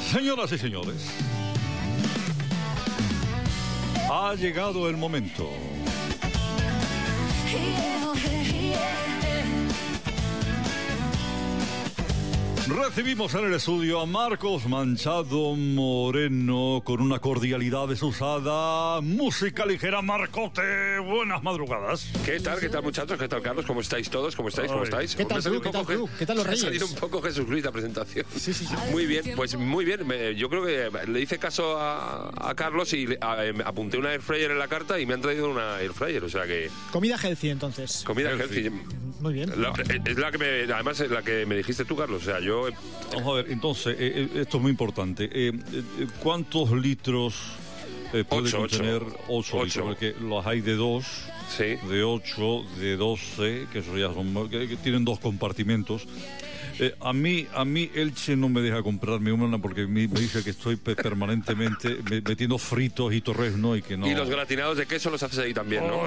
Señoras y señores, ha llegado el momento. Recibimos en el estudio a Marcos Manchado Moreno con una cordialidad desusada. Música ligera, Marcote. Buenas madrugadas. ¿Qué tal muchachos? ¿Qué tal Carlos? ¿Cómo estáis todos? ¿Cómo estáis? ¿Qué tal tú? ¿Qué tal tú? ¿Qué tal los Reyes? Ha salido un poco Jesús Luis la presentación. Sí. Muy bien, pues muy bien. Yo creo que le hice caso a Carlos y apunté una air fryer en la carta y me han traído una air fryer, o sea que... Comida healthy, entonces. Comida healthy. Muy bien. Es la que además es la que me dijiste tú, Carlos. O sea, yo... Vamos a ver, entonces, esto es muy importante. ¿Cuántos litros puede contener? 8 litros, porque los hay de 2, sí, de 8, de 12, que eso ya son, que tienen 2 compartimentos. A mí Elche no me deja comprarme una porque me dice que estoy permanentemente metiendo fritos y torrezno y que no... Y los gratinados de queso los haces ahí también, ¿no?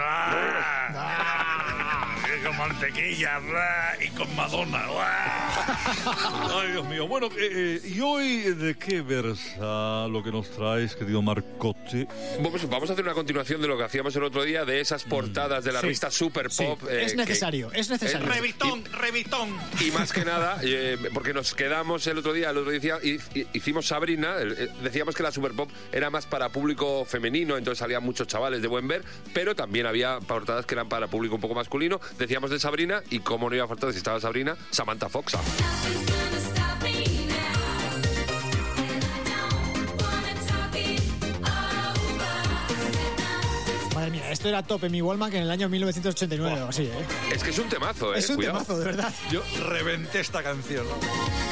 Con mantequilla y con Madonna. Ay, Dios mío. Bueno, ¿y hoy de qué versa lo que nos traes, querido Marcote? Vamos a hacer una continuación de lo que hacíamos el otro día, de esas portadas de la revista Super Pop. Es necesario. Revistón. Y más que nada, porque nos quedamos el otro día hicimos Sabrina, decíamos que la Super Pop era más para público femenino, entonces salían muchos chavales de buen ver, pero también había portadas que eran para público un poco masculino. Decíamos de Sabrina, y cómo no iba a faltar si estaba Sabrina, Samantha Fox. Madre mía, esto era top en mi Wallman que en el año 1989 o así, ¿eh? Es que es un temazo, Es un Cuidado. temazo, de verdad. Yo reventé esta canción, ¿no?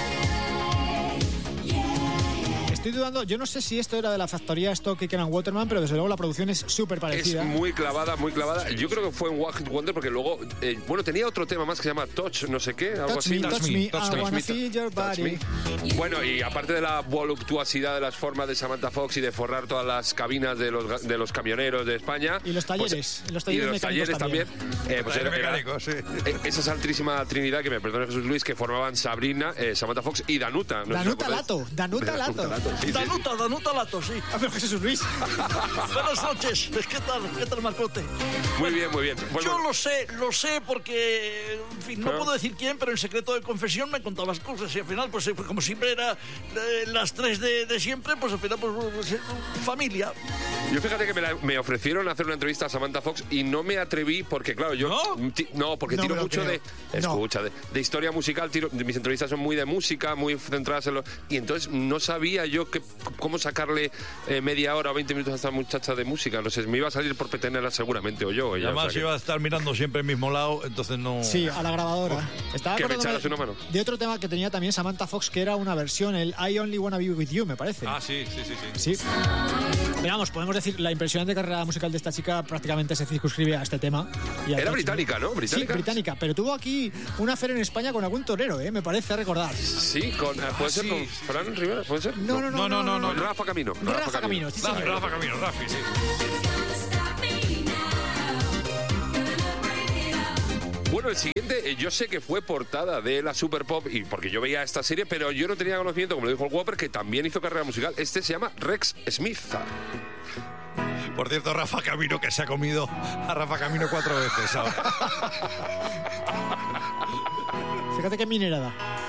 Estoy dudando, yo no sé si esto era de la factoría Stock Aitken and Waterman, pero desde luego la producción es súper parecida. Es muy clavada. Yo creo que fue en One Hit Wonder porque luego, tenía otro tema más que se llama Touch, no sé qué, algo así. Touch me, I wanna feel your body. Bueno, y aparte de la voluptuosidad de las formas de Samantha Fox y de forrar todas las cabinas de los camioneros de España. Y los talleres, pues, los talleres también. Pues era esa saltrísima trinidad, que me perdone Jesús Luis, que formaban Sabrina, Samantha Fox y Danuta. ¿No? Danuta Lato. Sí, Danuta Lato, sí. Ah, pero Jesús Luis. Buenas noches. ¿Qué tal, Marcote? Muy bien. Bueno, yo lo sé porque, en fin, no puedo decir quién, pero en secreto de confesión me contabas cosas y al final, pues como siempre era las 3 de siempre, pues al final, pues familia. Yo fíjate que me ofrecieron hacer una entrevista a Samantha Fox y no me atreví porque, claro, yo... No, porque tiro mucho de historia musical. Mis entrevistas son muy de música, muy centradas en y entonces no sabía yo cómo sacarle media hora o 20 minutos a esta muchacha de música. No sé, me iba a salir por petenerla seguramente, o yo. Ella, además iba a estar mirando siempre el mismo lado, entonces no... Sí, a la grabadora. Estaba que me echaras una mano. De otro tema que tenía también Samantha Fox, que era una versión, el I Only Wanna Be With You, me parece. Ah, sí. Pero vamos, podemos decir, la impresionante carrera musical de esta chica prácticamente se circunscribe a este tema. Era británica, ¿no? Sí, británica, pero tuvo aquí una feria en España con algún torero, me parece recordar. Sí, ¿puede ser con Fran Rivera? ¿Puede ser? No. Con Rafa Camino. Rafa Camino, sí. Rafi, sí. Bueno, el siguiente, yo sé que fue portada de la Super Pop, y porque yo veía esta serie, pero yo no tenía conocimiento, como lo dijo el Whopper, que también hizo carrera musical. Este se llama Rex Smith. Por cierto, Rafa Camino, que se ha comido a Rafa Camino 4 veces ahora. Fíjate qué minerada.